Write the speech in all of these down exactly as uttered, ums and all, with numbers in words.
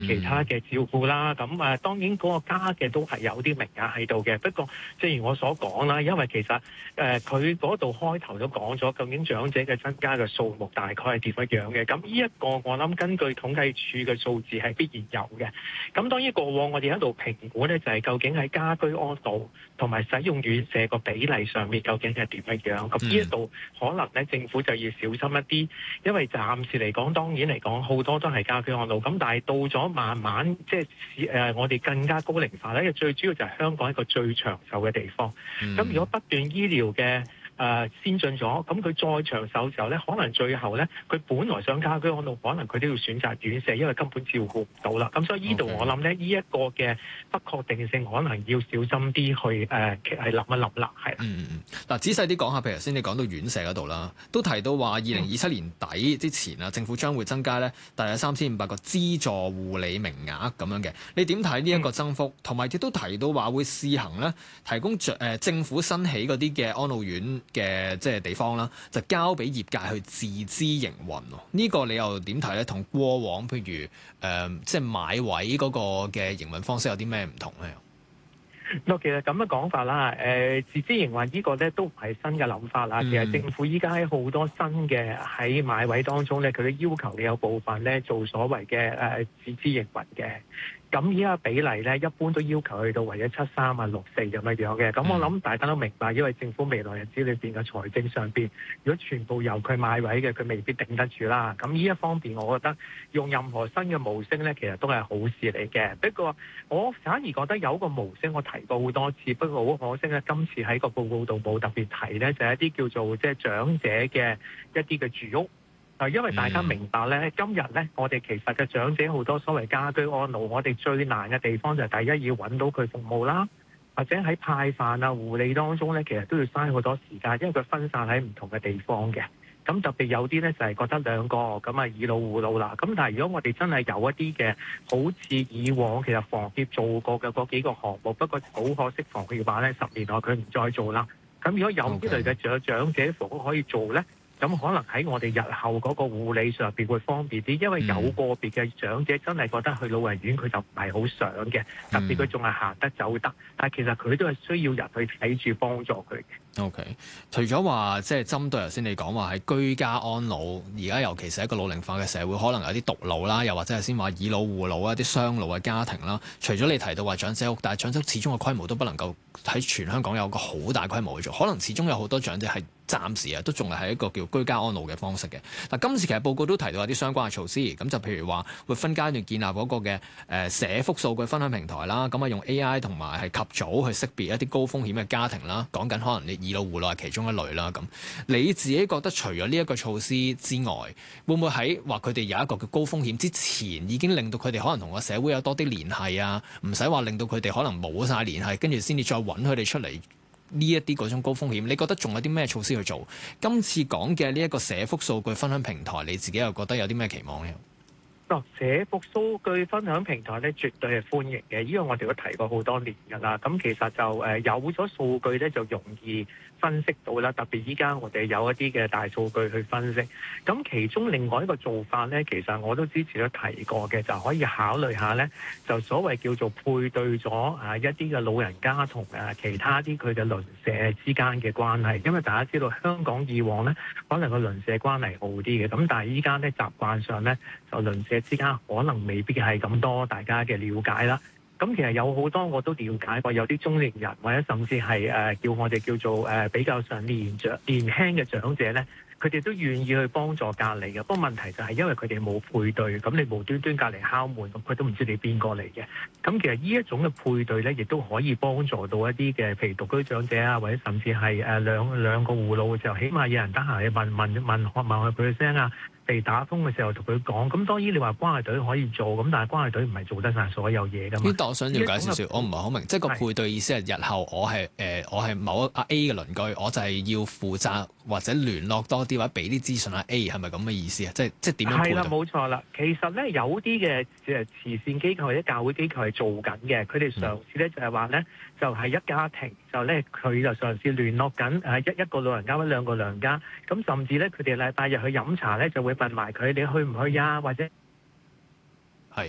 其他嘅照顧啦，咁誒當然嗰個加嘅都係有啲名額喺度嘅。不過正如我所講啦，因為其實誒佢嗰度開頭都講咗，究竟長者嘅增加嘅數目大概係點樣樣嘅。咁呢一個我諗根據統計處嘅數字係必然有嘅。咁當然過往我哋喺度評估咧，就係究竟喺家居安老同埋使用院舍個比例上面究竟係點樣樣。咁呢一度可能咧政府就要小心一啲，因為暫時嚟講，當然嚟講好多都係家居安老，咁但係到咗慢慢即係誒，我哋更加高齡化咧。因為最主要就係香港一個最長壽嘅地方。咁、嗯、如果不斷醫療嘅誒、呃、先進咗，咁佢再長壽嘅時候咧，可能最後咧，佢本來想家居安老，可能佢都要選擇院舍，因為根本照顧唔到啦。咁所以呢度我諗咧，呢、這、一個嘅不確定性，可能要小心啲去誒係諗一諗啦。係。 嗯嗯嗱，仔細啲講下，譬如頭先你講到院舍嗰度啦，都提到話二零二七年底之前啊，嗯、政府將會增加咧大約三千五百個資助護理名額咁樣嘅。你點睇呢一個增幅？同埋亦都提到話會試行咧，提供誒、呃、政府新起嗰啲嘅安老院嘅即係地方啦，就交俾業界去自資營運。呢、呢個你又點睇咧？同過往譬如誒、呃、即係買位嗰個嘅營運方式有啲咩唔同咧？ 嗱，其實咁嘅講法啦，誒、呃、自資營運呢個咧都唔係新嘅諗法啦。嗯、其實政府依家喺好多新嘅喺買位當中咧，佢都要求你有部分咧做所謂嘅誒自資營運嘅。咁依家比例咧，一般都要求去到為咗七三啊六四咁樣樣嘅。咁我諗大家都明白，因為政府未來日子裏邊嘅財政上邊，如果全部由佢買位嘅，佢未必頂得住啦。咁呢一方面，我覺得用任何新嘅模式咧，其實都係好事嚟嘅。不過我反而覺得有一個模式，我提過好多次，不過好可惜咧，今次喺個報告度冇特別提咧，就係一啲叫做即係長者嘅一啲嘅住屋。因為大家明白咧，今日咧，我哋其實嘅長者好多所謂家居安老，我哋最難嘅地方就係第一要揾到佢服務啦，或者喺派飯啊、護理當中咧，其實都要嘥好多時間，因為佢分散喺唔同嘅地方嘅。咁特別有啲咧就係覺得兩個咁啊以老護老啦。咁但係如果我哋真係有一啲嘅，好似以往其實房協做過嘅嗰幾個項目，不過好可惜房協話咧十年內佢唔再做啦。咁如果有呢類嘅長長者房屋可以做咧？咁可能喺我哋日後嗰個護理上邊會方便啲，因為有個別嘅長者真係覺得去老人院佢就唔係好想嘅，特別佢仲係行得走得，但係其實佢都係需要人去睇住幫助佢嘅。 OK，除咗話即係針對頭先你講話係居家安老，而家尤其是一個老齡化嘅社會，可能有啲獨老啦，又或者係先話以老護老啊，啲雙老嘅家庭啦。除咗你提到話長者屋，但係長者始終嘅規模都不能夠喺全香港有個好大規模去做，可能始終有好多長者係暫時啊都仲係喺一個叫居家安老嘅方式嘅。嗱，今次其實報告都提到有啲相關嘅措施，咁就譬如話會分階段建立嗰個嘅誒社福數據分享平台啦，咁啊用 A I 同埋係及早去識別一啲高風險嘅家庭啦，講緊可能你以老護老係其中一類啦。咁你自己覺得除咗呢一個措施之外，會唔會喺話佢哋有一個嘅高風險之前，已經令到佢哋可能同個社會有多啲聯繫啊？唔使話令到佢哋可能冇晒聯繫，跟住先至再揾佢哋出嚟呢一啲嗰種高風險。你覺得仲有啲咩措施去做？今次講嘅呢一個社福數據分享平台，你自己又覺得有啲咩期望呢？ 社福數據分享平台咧，絕對係歡迎嘅，因為我哋都提過好多年㗎啦。咁其實就誒有咗數據咧，就容易分析到啦。特別依家我哋有一啲嘅大數據去分析。咁其中另外一個做法咧，其實我都之前都提過嘅，就可以考慮下咧，就所謂叫做配對咗啊一啲嘅老人家同誒其他啲佢嘅鄰舍之間嘅關係。因為大家知道香港以往咧，可能個鄰舍關係好啲嘅，咁但係依家咧習慣上咧就鄰舍之間可能未必係咁多大家嘅了解啦。咁其實有好多我都了解過，有啲中年人或者甚至係誒、呃、叫我哋叫做誒、呃、比較上年長年輕嘅長者咧，佢哋都願意去幫助隔離嘅。不過問題就係因為佢哋冇配對，咁你無端端隔離敲門，咁佢都唔知你邊個嚟嘅。咁其實呢一種嘅配對咧，亦都可以幫助到一啲嘅，譬如獨居長者啊，或者甚至係誒兩兩個護老嘅時候，起碼有人得閒去問問問問問佢聲啊。被打風嘅時候同佢講，咁當然你話關愛隊可以做，咁但係關愛隊唔係做得晒所有嘢㗎嘛。呢度我想了解少少，我唔係好明，即係個配對意思係日後我係誒、呃、我係某一 A 嘅鄰居，我就係要負責或者聯絡多啲或者俾啲資訊啊 A 係咪咁嘅意思啊？即係即係點樣配對？係啦，冇錯啦。其實咧有啲嘅誒慈善機構或者教會機構係做緊嘅，佢哋嘗試咧就係話咧就係、是、一家庭就咧佢就嘗試聯絡緊誒一一個老人家或者兩個老人家，咁甚至咧佢哋禮拜日去飲茶咧就會問埋佢你去唔去啊？或者係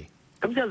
咁即係